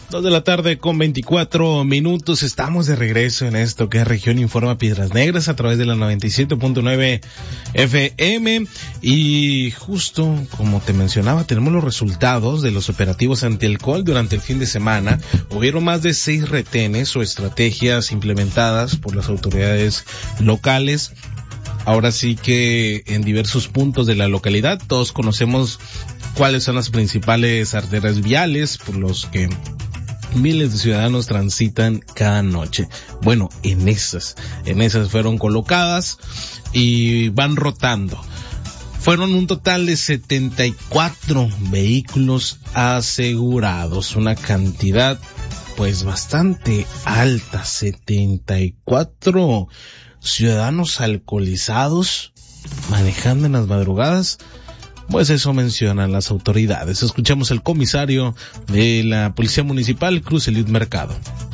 2:24 p.m. Estamos de regreso en esto que es Región Informa Piedras Negras a través de la 97.9 FM. Y justo como te mencionaba, tenemos los resultados de los operativos antialcohol durante el fin de semana. Hubieron más de 6 retenes o estrategias implementadas por las autoridades locales. Ahora sí que en diversos puntos de la localidad, todos conocemos cuáles son las principales arterias viales por los que miles de ciudadanos transitan cada noche. Bueno, en esas fueron colocadas y van rotando. Fueron un total de 74 vehículos asegurados, una cantidad pues bastante alta, 74 ciudadanos alcoholizados manejando en las madrugadas. Pues eso mencionan las autoridades. Escuchamos al comisario de la Policía Municipal, Cruz Eliud Mercado.